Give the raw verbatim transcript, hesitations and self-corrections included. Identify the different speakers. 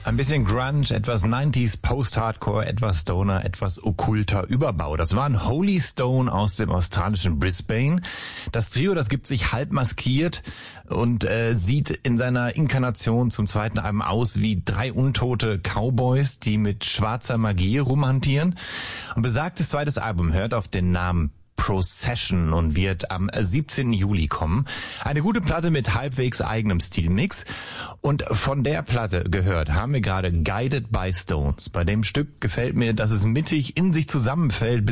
Speaker 1: Ein bisschen Grunge, etwas neunziger Post-Hardcore, etwas Stoner, etwas okkulter Überbau. Das waren Holy Stone aus dem australischen Brisbane. Das Trio, das gibt sich halb maskiert und äh, sieht in seiner Inkarnation zum zweiten Album aus wie drei untote Cowboys, die mit schwarzer Magie rumhantieren. Und besagtes zweites Album hört auf den Namen Procession und wird am siebzehnten Juli kommen. Eine gute Platte mit halbwegs eigenem Stilmix. Und von der Platte gehört haben wir gerade Guided by Stones. Bei dem Stück gefällt mir, dass es mittig in sich zusammenfällt,